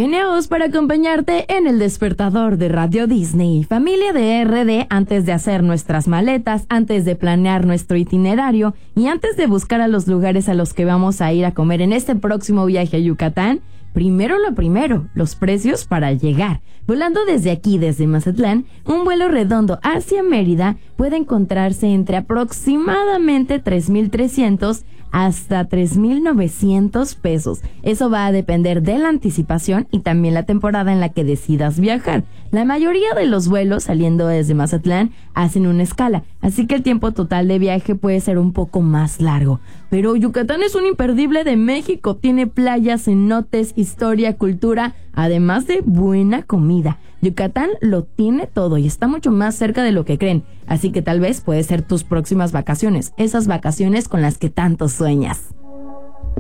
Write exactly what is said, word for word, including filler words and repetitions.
Eugenia Oz para acompañarte en el despertador de Radio Disney. Familia de R D, antes de hacer nuestras maletas, antes de planear nuestro itinerario y antes de buscar a los lugares a los que vamos a ir a comer en este próximo viaje a Yucatán, primero lo primero, los precios para llegar. Volando desde aquí, desde Mazatlán, un vuelo redondo hacia Mérida puede encontrarse entre aproximadamente tres mil trescientos hasta tres mil novecientos pesos. Eso va a depender de la anticipación y también la temporada en la que decidas viajar. La mayoría de los vuelos saliendo desde Mazatlán hacen una escala, así que el tiempo total de viaje puede ser un poco más largo. Pero Yucatán es un imperdible de México. Tiene playas, cenotes, historia, cultura, además de buena comida. Yucatán lo tiene todo y está mucho más cerca de lo que creen. Así que tal vez puede ser tus próximas vacaciones, esas vacaciones con las que tanto sueñas.